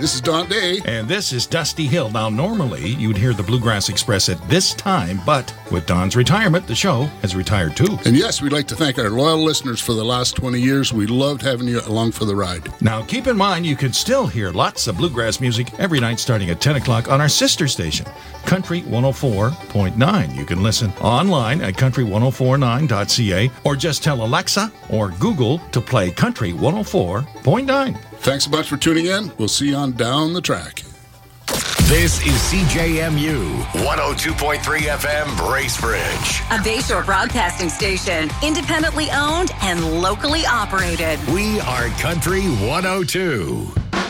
this is Don Day. And this is Dusty Hill. Now, normally, you'd hear the Bluegrass Express at this time, but with Don's retirement, the show has retired too. And yes, we'd like to thank our loyal listeners for the last 20 years. We loved having you along for the ride. Now, keep in mind, you can still hear lots of bluegrass music every night starting at 10 o'clock on our sister station, Country 104.9. You can listen online at country1049.ca or just tell Alexa or Google to play Country 104.9. Thanks so much for tuning in. We'll see you on Down the Track. This is CJMU 102.3 FM Bracebridge. A Bayshore broadcasting station, independently owned and locally operated. We are Country 102.